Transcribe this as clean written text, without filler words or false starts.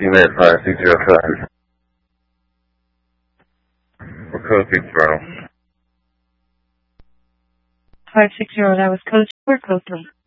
Unit 5607. Or code 60. 560, that was code 2 or code 3?